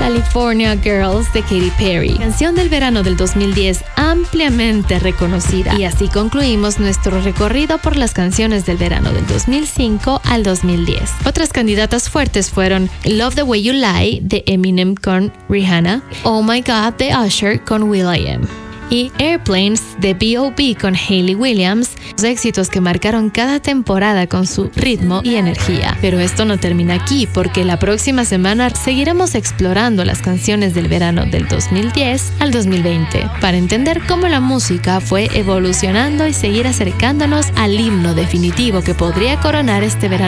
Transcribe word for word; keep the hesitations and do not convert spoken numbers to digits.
California Girls de Katy Perry, canción del verano del dos mil diez ampliamente reconocida. Y así concluimos nuestro recorrido por las canciones del verano del dos mil cinco al dos mil diez. Otras candidatas fuertes fueron Love the Way You Lie de Eminem con Rihanna, Oh My God de Usher con will.i.am y Airplanes de B O B con Hayley Williams, los éxitos que marcaron cada temporada con su ritmo y energía. Pero esto no termina aquí, porque la próxima semana seguiremos explorando las canciones del verano del dos mil diez al dos mil veinte para entender cómo la música fue evolucionando y seguir acercándonos al himno definitivo que podría coronar este verano